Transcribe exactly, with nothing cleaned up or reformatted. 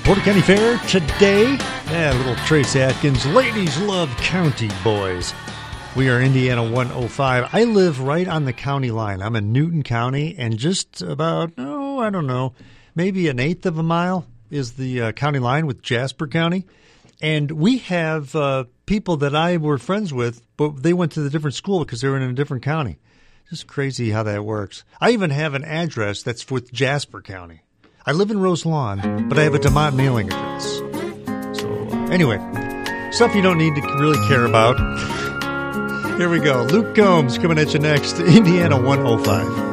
Porter County Fair today. Yeah, little Trace Atkins. Ladies love county boys. We are Indiana one oh five. I live right on the county line. I'm in Newton County, and just about, oh, I don't know, maybe an eighth of a mile is the uh, county line with Jasper County. And we have uh, people that I were friends with, but they went to the different school because they were in a different county. Just crazy how that works. I even have an address that's with Jasper County. I live in Rose Lawn, but I have a DeMont mailing address. So uh, anyway, stuff you don't need to really care about. Here we go. Luke Combs coming at you next. Indiana one oh five.